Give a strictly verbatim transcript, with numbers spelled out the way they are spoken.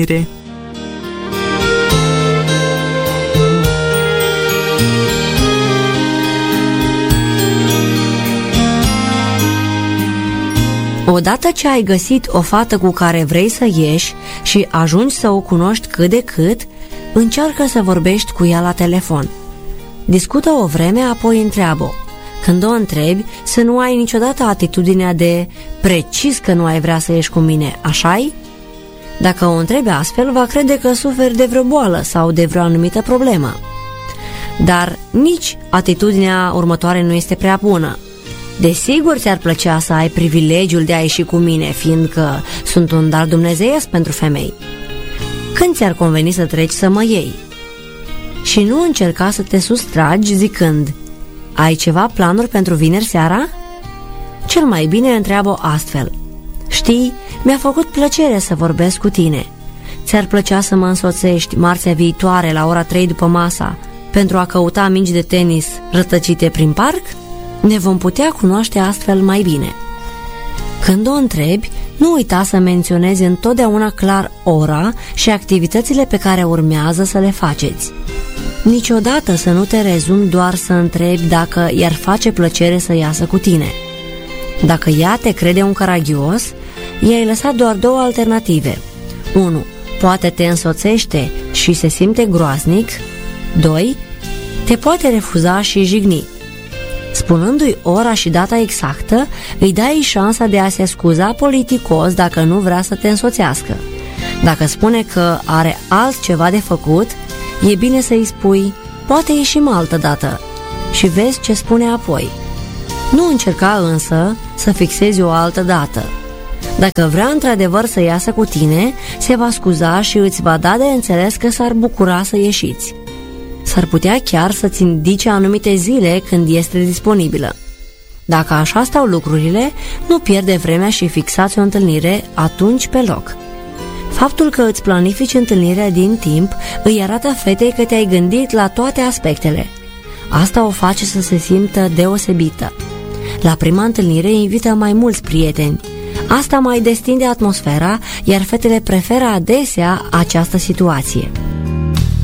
Odată ce ai găsit o fată cu care vrei să ieși și ajungi să o cunoști cât de cât, încearcă să vorbești cu ea la telefon. Discută o vreme, apoi întreabă-o. Când o întrebi, să nu ai niciodată atitudinea de precis că nu ai vrea să ieși cu mine, așa-i? Dacă o întrebi astfel, va crede că suferi de vreo boală sau de vreo anumită problemă. Dar nici atitudinea următoare nu este prea bună. Desigur ți-ar plăcea să ai privilegiul de a ieși cu mine, fiindcă sunt un dar dumnezeiesc pentru femei. Când ți-ar conveni să treci să mă iei? Și nu încerca să te sustragi zicând: ai ceva planuri pentru vineri seara? Cel mai bine întreabă astfel: știi, mi-a făcut plăcere să vorbesc cu tine. Ți-ar plăcea să mă însoțești marțea viitoare la ora trei după masa pentru a căuta mingi de tenis rătăcite prin parc? Ne vom putea cunoaște astfel mai bine. Când o întrebi, nu uita să menționezi întotdeauna clar ora și activitățile pe care urmează să le faceți. Niciodată să nu te rezumi doar să întrebi dacă i-ar face plăcere să iasă cu tine. Dacă ea te crede un caragios, i-ai lăsat doar două alternative. unu. Poate te însoțește și se simte groaznic. doi. Te poate refuza și jigni. Spunându-i ora și data exactă, îi dai șansa de a se scuza politicos dacă nu vrea să te însoțească. Dacă spune că are altceva de făcut, e bine să-i spui: poate ieșim altă dată, și vezi ce spune apoi. Nu încerca însă să fixezi o altă dată. Dacă vrea într-adevăr să iasă cu tine, se va scuza și îți va da de înțeles că s-ar bucura să ieșiți. S-ar putea chiar să-ți indice anumite zile când este disponibilă. Dacă așa stau lucrurile, nu pierde vremea și fixați o întâlnire atunci pe loc. Faptul că îți planifici întâlnirea din timp îi arată fetei că te-ai gândit la toate aspectele. Asta o face să se simtă deosebită. La prima întâlnire invită mai mulți prieteni. Asta mai destinde atmosfera, iar fetele preferă adesea această situație.